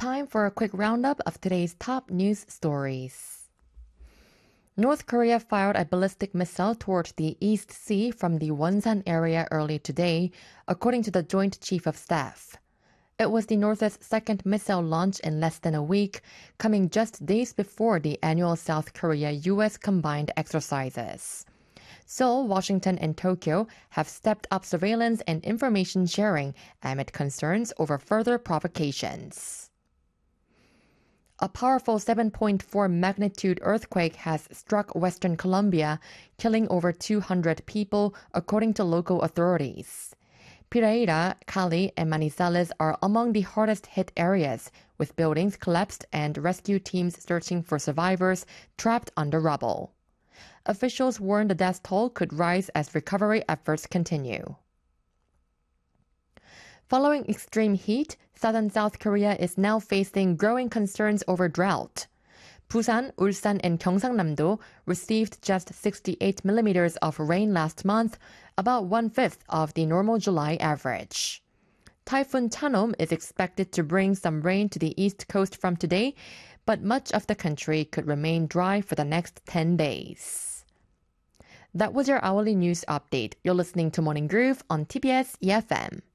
time for a quick roundup of today's top news stories. North Korea fired a ballistic missile toward the East Sea from the Wonsan area early today, according to the Joint Chief of Staff. It was the North's second missile launch in less than a week, coming just days before the annual South Korea-US combined exercises. Seoul, Washington, and Tokyo have stepped up surveillance and information sharing amid concerns over further provocations. A powerful 7.4 magnitude earthquake has struck Western Colombia, killing over 200 people, according to local authorities. Pereira, Cali, and Manizales are among the hardest hit areas, with buildings collapsed and rescue teams searching for survivors trapped under rubble. Officials warn the death toll could rise as recovery efforts continue. Following extreme heat, southern South Korea is now facing growing concerns over drought. Busan, Ulsan, and Gyeongsangnam-do received just 68 millimeters of rain last month, about one-fifth of the normal July average. Typhoon Chanom is expected to bring some rain to the east coast from today, but much of the country could remain dry for the next 10 days. That was your hourly news update. You're listening to Morning Groove on TBS EFM.